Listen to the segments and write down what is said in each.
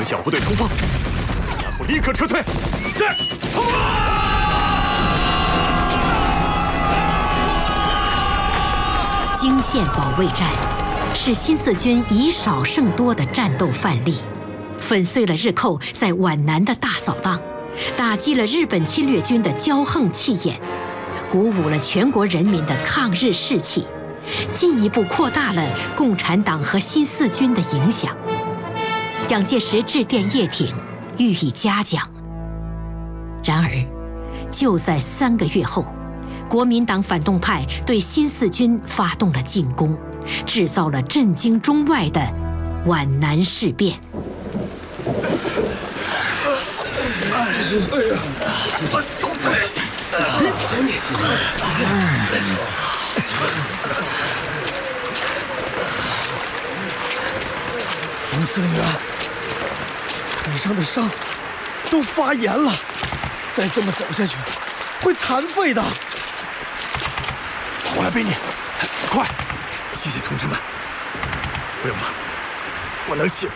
小部队冲锋，然后立刻撤退。是，冲锋！ 泾县保卫战是新四军以少胜多的战斗范例，粉碎了日寇在皖南的大扫荡，打击了日本侵略军的骄横气焰，鼓舞了全国人民的抗日士气，进一步扩大了共产党和新四军的影响。蒋介石致电叶挺，予以嘉奖。然而，就在3个月后，国民党反动派对新四军发动了进攻，制造了震惊中外的皖南事变。 冯司令员，腿上的伤都发炎了，再这么走下去会残废的。 我来背你，快！谢谢同志们。不用了，我能行。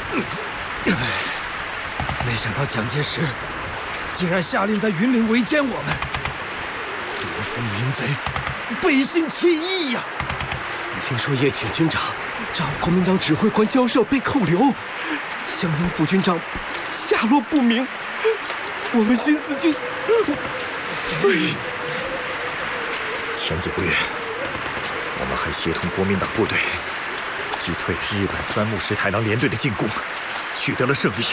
没想到蒋介石竟然下令在云岭围歼我们，毒蜂云贼，背信弃义呀！ 听说叶挺军长找国民党指挥官交涉被扣留，湘营副军长下落不明，我们新四军， 前几个月，我们还协同国民党部队击退日本三木石太郎联队的进攻，取得了胜利。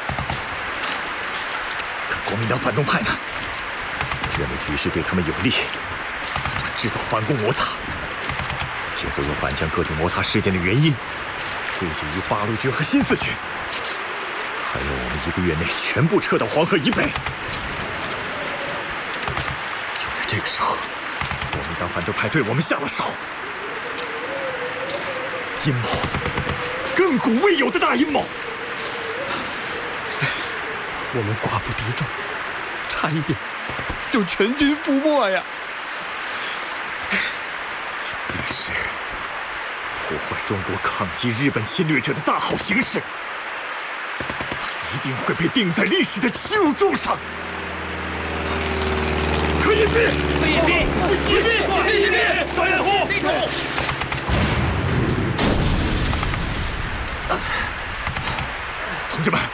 可国民党反动派呢，认为局势对他们有利，不断制造反攻摩擦，最后又反将各种摩擦事件的原因归结于八路军和新四军，还要我们1个月内全部撤到黄河以北。就在这个时候，国民党反对派对我们下了手，阴谋，亘古未有的大阴谋。 我们寡不敌众，差一点就全军覆没呀！ 蒋介石破坏中国抗击日本侵略者的大好形势，他一定会被钉在历史的耻辱柱上。可以避，可以避，可以避，可以避，张彦虎，立正。同志们。